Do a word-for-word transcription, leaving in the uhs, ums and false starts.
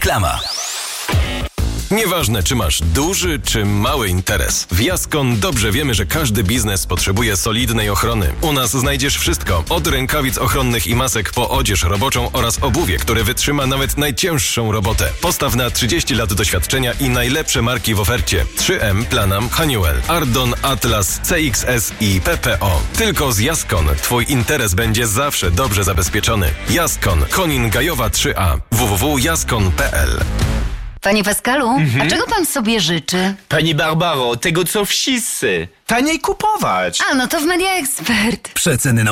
Reklama. Nieważne, czy masz duży, czy mały interes. W Jaskon dobrze wiemy, że każdy biznes potrzebuje solidnej ochrony. U nas znajdziesz wszystko. Od rękawic ochronnych i masek po odzież roboczą oraz obuwie, które wytrzyma nawet najcięższą robotę. Postaw na trzydzieści lat doświadczenia i najlepsze marki w ofercie. trzy M, Planam, Honeywell, Ardon, Atlas, C X S i P P O. Tylko z Jaskon twój interes będzie zawsze dobrze zabezpieczony. Jaskon, Konin-Gajowa trzy A. w w w kropka jaskon kropka p l. Panie Pascalu, Mhm. a czego pan sobie życzy? Pani Barbaro, tego co wszyscy. Taniej kupować. A, no to w Media Expert. Przeceny na